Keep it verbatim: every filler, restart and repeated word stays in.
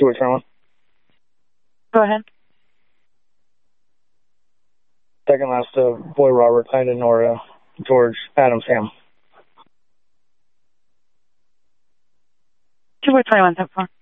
George Herman. Go ahead. Second last, uh, Boy Robert, Hyden, or uh, George Adams Ham. two four twenty-one, ten four.